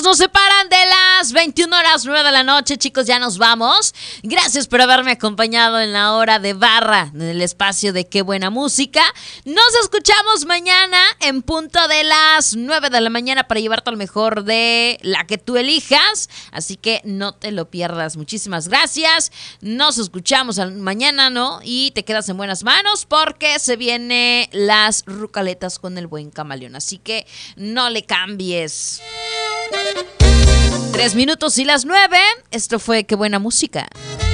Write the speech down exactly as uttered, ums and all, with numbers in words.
Nos separan de las veintiuna horas nueve de la noche, chicos, ya nos vamos. Gracias por haberme acompañado en la hora de barra, en el espacio de Qué Buena Música. Nos escuchamos mañana en punto de las nueve de la mañana para llevarte al mejor de la que tú elijas. Así que no te lo pierdas. Muchísimas gracias. Nos escuchamos mañana, ¿no? Y te quedas en buenas manos porque se viene las rucaletas con el buen Camaleón. Así que no le cambies. Tres minutos y las nueve. Esto fue Qué Buena Música.